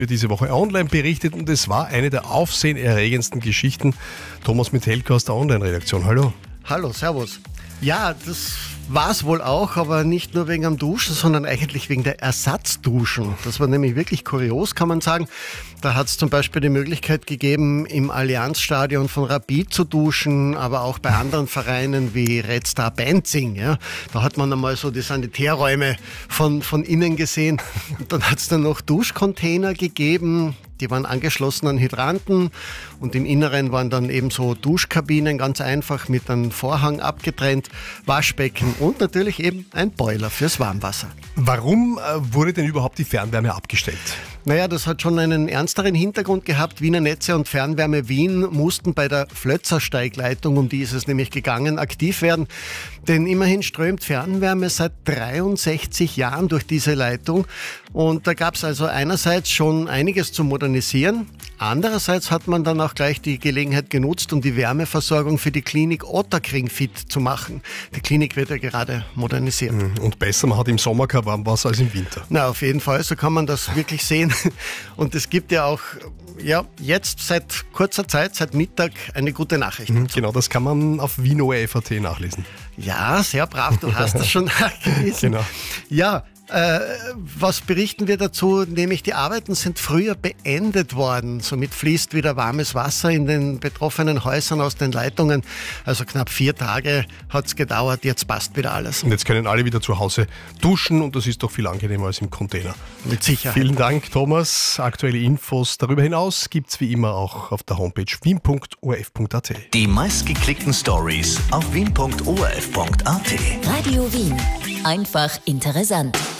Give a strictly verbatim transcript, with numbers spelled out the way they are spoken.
diese Woche online berichtet und es war eine der aufsehenerregendsten Geschichten. Thomas Mitelko aus der Online-Redaktion. Hallo. Hallo, servus. Ja, das war es wohl auch, aber nicht nur wegen am Duschen, sondern eigentlich wegen der Ersatzduschen. Das war nämlich wirklich kurios, kann man sagen. Da hat es zum Beispiel die Möglichkeit gegeben, im Allianzstadion von Rapid zu duschen, aber auch bei anderen Vereinen wie Red Star Benzing. Ja. Da hat man einmal so die Sanitärräume von, von innen gesehen. Und dann hat es dann noch Duschcontainer gegeben. Die waren angeschlossen an Hydranten und im Inneren waren dann eben so Duschkabinen, ganz einfach mit einem Vorhang abgetrennt, Waschbecken und natürlich eben ein Boiler fürs Warmwasser. Warum äh, wurde denn überhaupt die Fernwärme abgestellt? Naja, das hat schon einen ernsteren Hintergrund gehabt. Wiener Netze und Fernwärme Wien mussten bei der Flötzersteigleitung, um die ist es nämlich gegangen, aktiv werden. Denn immerhin strömt Fernwärme seit dreiundsechzig Jahren durch diese Leitung. Und da gab es also einerseits schon einiges zu modernisieren. Andererseits hat man dann auch gleich die Gelegenheit genutzt, um die Wärmeversorgung für die Klinik Ottakring fit zu machen. Die Klinik wird ja gerade modernisiert. Und besser, man hat im Sommer kein Warmwasser als im Winter. Na, auf jeden Fall, so kann man das wirklich sehen. Und es gibt ja auch ja, jetzt seit kurzer Zeit, seit Mittag, eine gute Nachricht. Mhm, genau, das kann man auf wien O R F punkt at nachlesen. Ja, sehr brav, du hast das schon nachgelesen. Genau. Ja, Äh, was berichten wir dazu? Nämlich die Arbeiten sind früher beendet worden. Somit fließt wieder warmes Wasser in den betroffenen Häusern aus den Leitungen. Also knapp vier Tage hat es gedauert. Jetzt passt wieder alles. Und jetzt können alle wieder zu Hause duschen und das ist doch viel angenehmer als im Container. Mit Sicherheit. Vielen Dank, Thomas. Aktuelle Infos darüber hinaus gibt es wie immer auch auf der Homepage wien punkt o r f punkt at. Die meistgeklickten Stories auf wien punkt o r f punkt at. Radio Wien. Einfach interessant.